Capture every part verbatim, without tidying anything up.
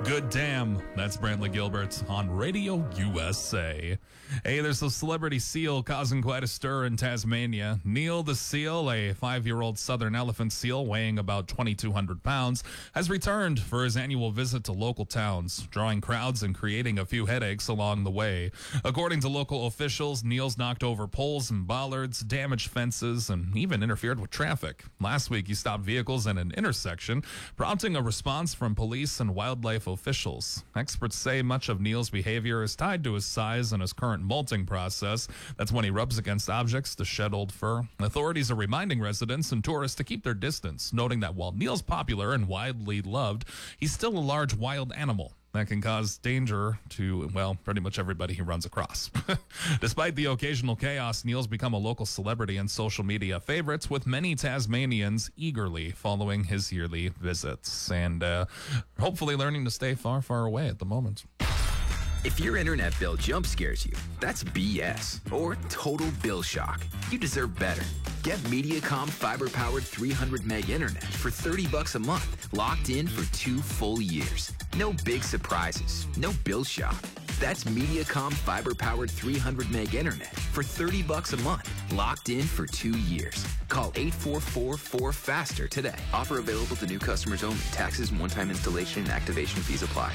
Good damn. That's Brantley Gilbert on Radio U S A. Hey, there's a celebrity seal causing quite a stir in Tasmania. Neil the seal, a five-year-old southern elephant seal weighing about twenty-two hundred pounds, has returned for his annual visit to local towns, drawing crowds and creating a few headaches along the way. According to local officials, Neil's knocked over poles and bollards, damaged fences, and even interfered with traffic. Last week, he stopped vehicles at an intersection, prompting a response from police and wildlife officials. Experts say much of Neil's behavior is tied to his size and his current molting process. That's when he rubs against objects to shed old fur. Authorities are reminding residents and tourists to keep their distance, noting that while Neil's popular and widely loved, he's still a large wild animal that can cause danger to, well, pretty much everybody he runs across. Despite the occasional chaos, Neil's become a local celebrity and social media favorites, with many Tasmanians eagerly following his yearly visits and uh, hopefully learning to stay far, far away at the moment. If your internet bill jump scares you, that's B S or total bill shock. You deserve better. Get Mediacom fiber-powered three hundred meg internet for thirty bucks a month, locked in for two full years. No big surprises, no bill shock. That's Mediacom fiber-powered three hundred meg internet for thirty bucks a month, locked in for two years. Call eight four four four faster today. Offer available to new customers only. Taxes and one-time installation and activation fees apply.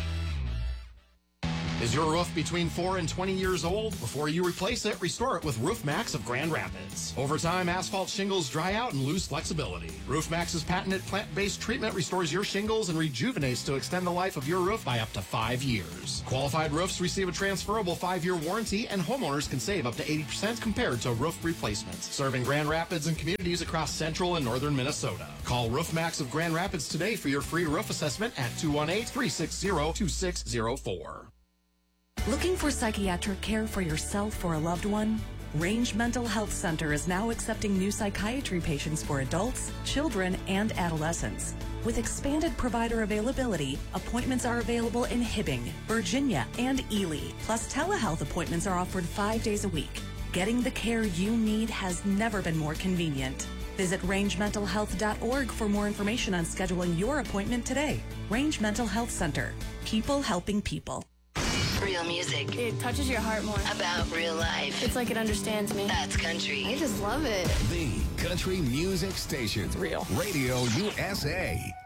Is your roof between four and twenty years old? Before you replace it, restore it with Roof Max of Grand Rapids. Over time, asphalt shingles dry out and lose flexibility. Roof Max's patented plant-based treatment restores your shingles and rejuvenates to extend the life of your roof by up to five years. Qualified roofs receive a transferable five-year warranty, and homeowners can save up to eighty percent compared to roof replacements. Serving Grand Rapids and communities across central and northern Minnesota. Call Roof Max of Grand Rapids today for your free roof assessment at two one eight, three six zero, two six zero four. Looking for psychiatric care for yourself or a loved one? Range Mental Health Center is now accepting new psychiatry patients for adults, children, and adolescents. With expanded provider availability, appointments are available in Hibbing, Virginia, and Ely. Plus, telehealth appointments are offered five days a week. Getting the care you need has never been more convenient. Visit range mental health dot org for more information on scheduling your appointment today. Range Mental Health Center. People helping people. Real music. It touches your heart more. About real life. It's like it understands me. That's country. I just love it. The country music station. It's real. Radio U S A.